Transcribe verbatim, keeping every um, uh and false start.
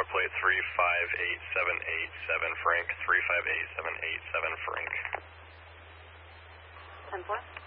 plate three five eight seven eight seven Frank, three five eight seven eight seven Frank. ten four.